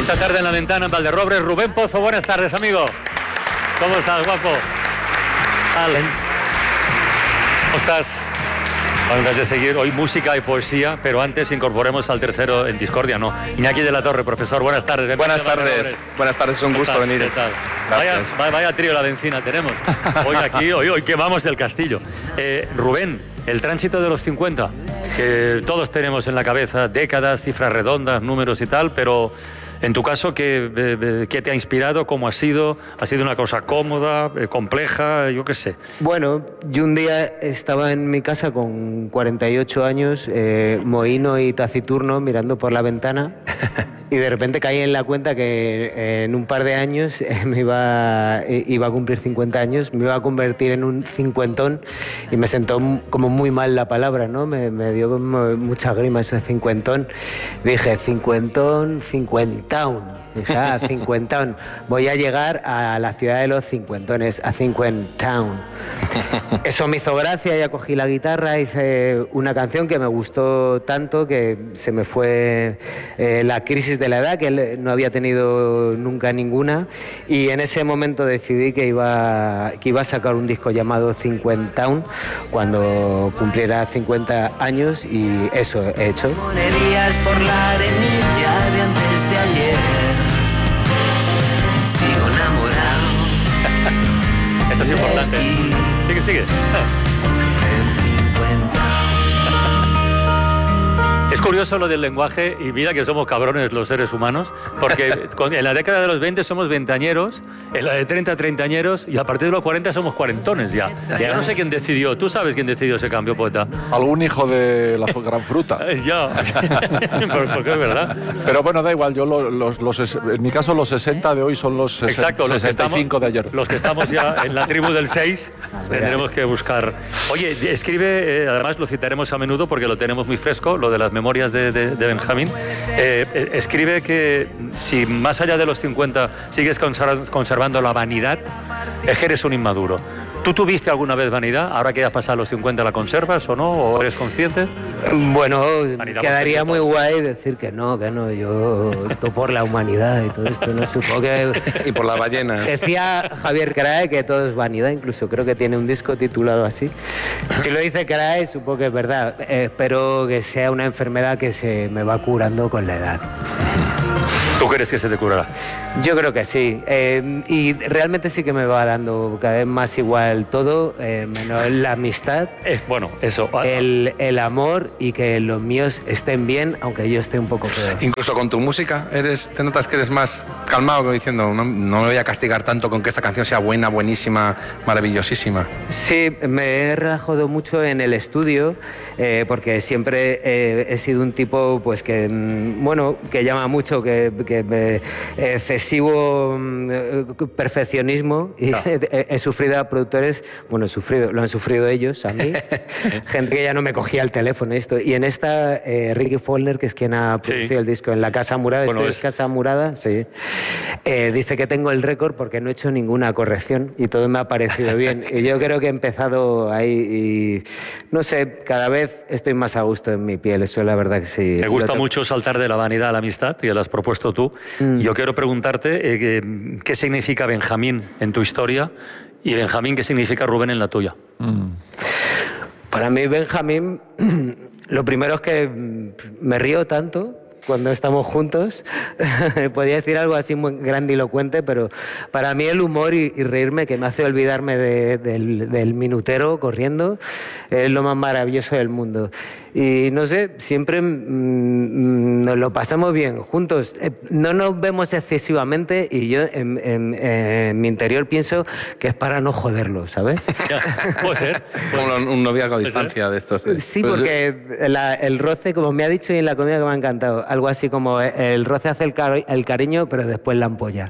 Esta tarde en La Ventana, en Valderrobres, Rubén Pozo. Buenas tardes, amigo. ¿Cómo estás, guapo? ¿Cómo estás? Bueno, antes de seguir, hoy música y poesía, pero antes incorporemos al tercero en discordia, ¿no? Iñaki de la Torre, profesor, buenas tardes. Buenas tardes, es un gusto venir. ¿Qué tal? Vaya trío la Bencina tenemos. Hoy aquí, hoy quemamos el castillo. Rubén, el tránsito de los 50, que todos tenemos en la cabeza décadas, cifras redondas, números y tal, pero en tu caso, ¿qué te ha inspirado? ¿Cómo ha sido? ¿Ha sido una cosa cómoda, compleja? Yo qué sé. Bueno, yo un día estaba en mi casa con 48 años, mohíno y taciturno, mirando por la ventana, y de repente caí en la cuenta que en un par de años iba a cumplir 50 años, me iba a convertir en un cincuentón, y me sentó como muy mal la palabra, ¿no? Me dio como mucha grima eso de cincuentón. Dije, cincuentón, cincuentaun. Dije, cincuentaun. Voy a llegar a la ciudad de los cincuentones, a Cinquentown. Eso me hizo gracia, ya cogí la guitarra, hice una canción que me gustó tanto que se me fue la crisis de la edad, que no había tenido nunca ninguna, y en ese momento decidí que iba a sacar un disco llamado Cinquentown cuando cumpliera 50 años, y eso he hecho. Monerías por la arenilla de antes de ayer. Sigo enamorado. Eso es importante. Sigue. Es curioso lo del lenguaje, y mira que somos cabrones los seres humanos, porque en la década de los 20 somos veinteañeros, en la de 30 treintañeros, y a partir de los 40 somos cuarentones ya. Yo no sé quién decidió. ¿Tú sabes quién decidió ese cambio, poeta? Algún hijo de la gran fruta. Ya, porque es verdad. Pero bueno, da igual, yo en mi caso los 60 de hoy son los 65 de ayer. Los que estamos ya en la tribu del 6, tendremos que buscar. Oye, escribe, además lo citaremos a menudo porque lo tenemos muy fresco, lo de las memorias de Benjamín. Escribe que si más allá de los 50 sigues conservando la vanidad, es que eres un inmaduro. ¿Tú tuviste alguna vez vanidad? Ahora que ya has pasado los 50, ¿la conservas o no? ¿O eres consciente? Bueno, quedaría muy guay decir que no, yo todo por la humanidad y todo esto, no supongo que... Y por las ballenas. Decía Javier Crae que todo es vanidad, incluso creo que tiene un disco titulado así. Si lo dice Crae, supongo que es verdad. Espero que sea una enfermedad que se me va curando con la edad. ¿Tú crees que se te curará? Yo creo que sí. Y realmente sí que me va dando cada vez más igual todo, menos la amistad. Bueno, eso. El amor, y que los míos estén bien, aunque yo esté un poco peor. Incluso con tu música, te notas que eres más calmado, como diciendo, no me voy a castigar tanto con que esta canción sea buena, buenísima, maravillosísima. Sí, me he relajado mucho en el estudio, porque siempre he sido un tipo pues que llama mucho, que excesivo perfeccionismo, y he sufrido a productores, lo han sufrido ellos a mí, gente que ya no me cogía el teléfono y en esta Ricky Follner, que es quien ha producido el disco en la Casa Murada, Casa Murada, sí, dice que tengo el récord porque no he hecho ninguna corrección y todo me ha parecido bien, y yo creo que he empezado ahí y no sé, cada vez estoy más a gusto en mi piel, eso la verdad que sí. Me gusta mucho saltar de la vanidad a la amistad, y lo has propuesto tú. Yo quiero preguntarte qué significa Benjamín en tu historia, y Benjamín, ¿qué significa Rubén en la tuya? Para mí Benjamín, lo primero es que me río tanto cuando estamos juntos. Podría decir algo así muy grandilocuente, pero para mí el humor y reírme, que me hace olvidarme del minutero corriendo, es lo más maravilloso del mundo. Y no sé, siempre nos lo pasamos bien juntos. No nos vemos excesivamente, y yo en mi interior pienso que es para no joderlo, ¿sabes? Puede ser. Como un noviazgo a distancia de estos. Sí, porque el roce, como me ha dicho y en la comida que me ha encantado, algo así como el roce hace el cariño, pero después la ampolla.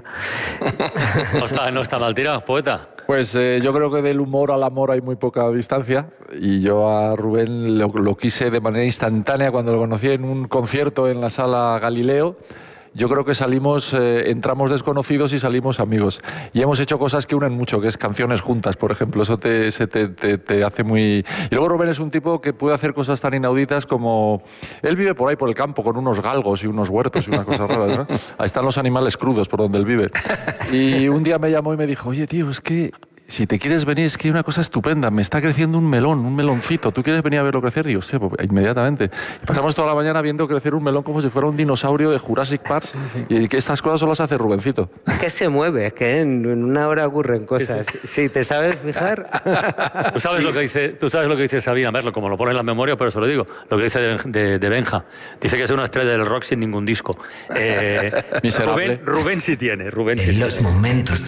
No está mal tirado, poeta. Pues yo creo que del humor al amor hay muy poca distancia, y yo a Rubén lo quise de manera instantánea cuando lo conocí en un concierto en la Sala Galileo, yo creo que entramos desconocidos y salimos amigos. Y hemos hecho cosas que unen mucho, que es canciones juntas, por ejemplo. Eso te hace muy... Y luego Rubén es un tipo que puede hacer cosas tan inauditas como... Él vive por ahí, por el campo, con unos galgos y unos huertos y unas cosas raras, ¿no? Ahí están los animales crudos por donde él vive. Y un día me llamó y me dijo, oye, tío, es que si te quieres venir, es que hay una cosa estupenda, me está creciendo un meloncito, ¿tú quieres venir a verlo crecer? Digo, sí, pues, inmediatamente. Y pasamos toda la mañana viendo crecer un melón como si fuera un dinosaurio de Jurassic Park, y que estas cosas solo las hace Rubencito. Es que se mueve, es que en una hora ocurren cosas. Sí, ¿te sabes fijar? Tú sabes lo que dice Sabina Merlo, como lo pone en la memoria, pero se lo digo, lo que dice de Benja. Dice que es una estrella del rock sin ningún disco. Rubén sí tiene, Rubén sí tiene. Los momentos